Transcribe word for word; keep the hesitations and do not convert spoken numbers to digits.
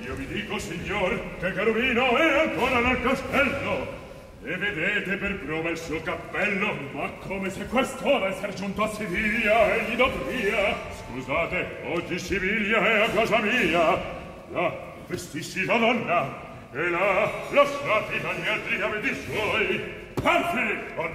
Io vi dico, signor, che Carolino è ancora nel castello. E vedete per prova il suo cappello. Ma come se quest'ora esser giunto a Siviglia e gli do pria. Scusate, oggi Siviglia è a casa mia. Là, vestissi la donna. E là, lasciati dagli altri aveti suoi. Parti, o